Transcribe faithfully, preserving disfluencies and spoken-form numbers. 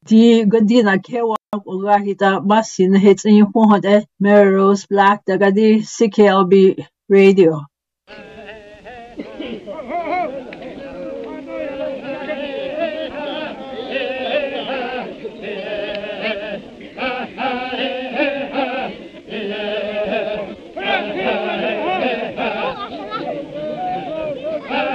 Di gadi na kewa uga hita masin hits in Juhode Melrose Black da gadi C K L B radio.